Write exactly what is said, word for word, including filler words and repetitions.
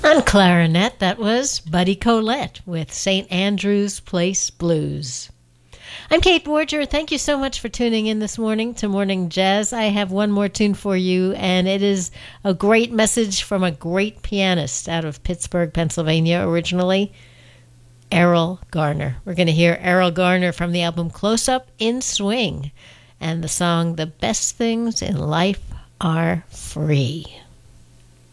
On clarinet, that was Buddy Collette with Saint Andrew's Place Blues. I'm Kate Borger. Thank you so much for tuning in this morning to Morning Jazz. I have one more tune for you, and it is a great message from a great pianist out of Pittsburgh, Pennsylvania, originally, Errol Garner. We're going to hear Errol Garner from the album Close Up in Swing and the song The Best Things in Life Are Free.